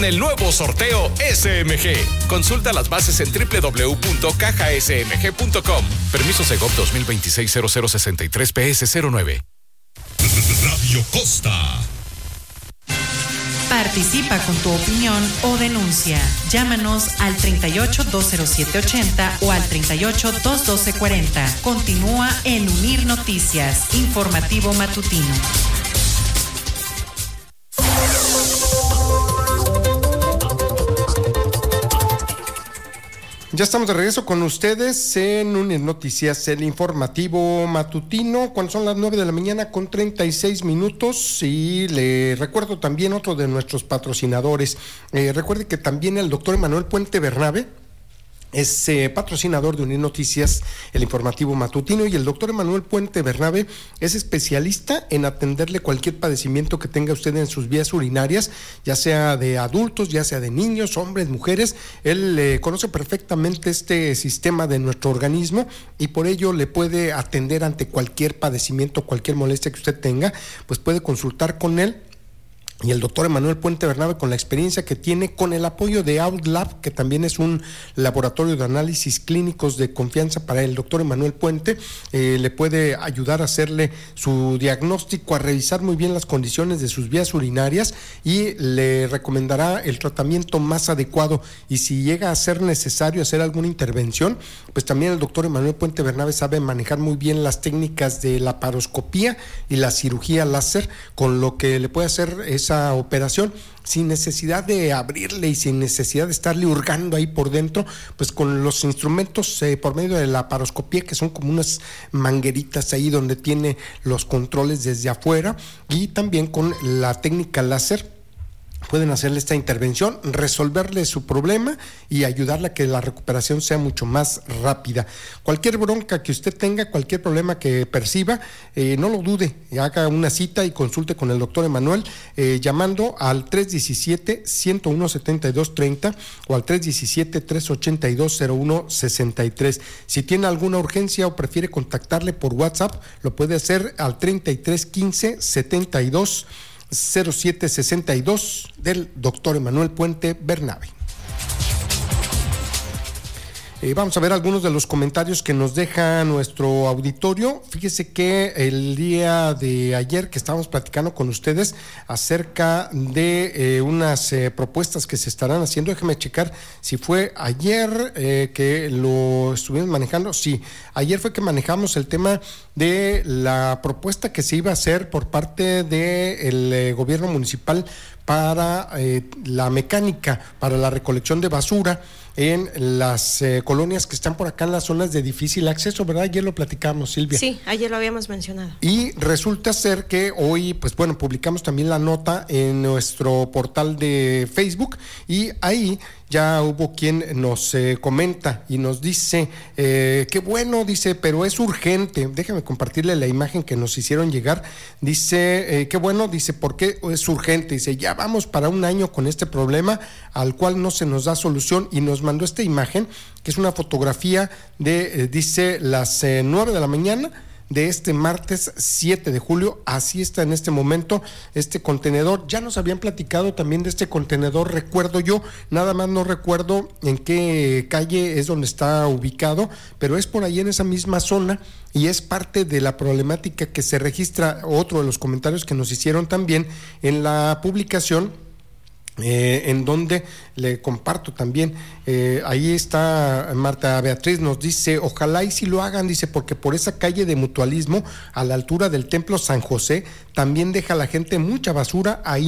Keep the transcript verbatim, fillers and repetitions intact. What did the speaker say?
El nuevo sorteo S M G. Consulta las bases en doble u doble u doble u punto caja s m g punto com. Permiso Segov dos mil veintiséis cero cero sesenta y tres P S cero nueve. Radio Costa. Participa con tu opinión o denuncia. Llámanos al treinta y ocho, dos cero siete ochenta o al treinta y ocho, dos doce cuarenta. Continúa en Unir Noticias, informativo matutino. Ya estamos de regreso con ustedes en Unir Noticias, el informativo matutino, cuando son las nueve de la mañana con treinta y seis minutos. Y le recuerdo también otro de nuestros patrocinadores. Eh, recuerde que también el doctor Emanuel Puente Bernabe es eh, patrocinador de Unir Noticias, el informativo matutino, y el doctor Emanuel Puente Bernabe es especialista en atenderle cualquier padecimiento que tenga usted en sus vías urinarias, ya sea de adultos, ya sea de niños, hombres, mujeres. Él eh, conoce perfectamente este sistema de nuestro organismo y por ello le puede atender ante cualquier padecimiento, cualquier molestia que usted tenga, pues puede consultar con él. Y el doctor Emanuel Puente Bernabe, con la experiencia que tiene, con el apoyo de OutLab, que también es un laboratorio de análisis clínicos de confianza para el doctor Emanuel Puente, eh, le puede ayudar a hacerle su diagnóstico, a revisar muy bien las condiciones de sus vías urinarias y le recomendará el tratamiento más adecuado. Y si llega a ser necesario hacer alguna intervención, pues también el doctor Emanuel Puente Bernabe sabe manejar muy bien las técnicas de la laparoscopía y la cirugía láser, con lo que le puede hacer esa operación sin necesidad de abrirle y sin necesidad de estarle hurgando ahí por dentro, pues con los instrumentos eh, por medio de la laparoscopía, que son como unas mangueritas ahí donde tiene los controles desde afuera, y también con la técnica láser pueden hacerle esta intervención, resolverle su problema y ayudarle a que la recuperación sea mucho más rápida. Cualquier bronca que usted tenga, cualquier problema que perciba, eh, no lo dude, haga una cita y consulte con el doctor Emanuel, eh, llamando al tres diecisiete, ciento uno, setenta y dos treinta o al tres diecisiete, trescientos ochenta y dos, cero uno sesenta y tres. Si tiene alguna urgencia o prefiere contactarle por WhatsApp, lo puede hacer al treinta y tres quince, setenta y dos, cero siete sesenta y dos del doctor Emanuel Puente Bernabe. Eh, vamos a ver algunos de los comentarios que nos deja nuestro auditorio. Fíjese que el día de ayer que estábamos platicando con ustedes acerca de eh, unas eh, propuestas que se estarán haciendo, déjeme checar si fue ayer eh, que lo estuvimos manejando. Sí, ayer fue que manejamos el tema de la propuesta que se iba a hacer por parte del eh, gobierno municipal para eh, la mecánica, para la recolección de basura en las eh, colonias que están por acá en las zonas de difícil acceso, ¿verdad? Ayer lo platicamos, Silvia. Sí, ayer lo habíamos mencionado. Y resulta ser que hoy, pues bueno, publicamos también la nota en nuestro portal de Facebook y ahí ya hubo quien nos eh, comenta y nos dice, eh, qué bueno, dice, pero es urgente. Déjame compartirle la imagen que nos hicieron llegar. Dice, eh, qué bueno, dice, ¿por qué es urgente? Dice, ya vamos para un año con este problema al cual no se nos da solución, y nos mandó esta imagen, que es una fotografía de, eh, dice, las eh, nueve de la mañana de este martes siete de julio, así está en este momento este contenedor. Ya nos habían platicado también de este contenedor, recuerdo yo, nada más no recuerdo en qué calle es donde está ubicado, pero es por ahí en esa misma zona y es parte de la problemática que se registra. Otro de los comentarios que nos hicieron también en la publicación, Eh, en donde le comparto también, eh, ahí está Marta Beatriz, nos dice, ojalá y si lo hagan, dice, porque por esa calle de Mutualismo, a la altura del Templo San José, también deja la gente mucha basura ahí.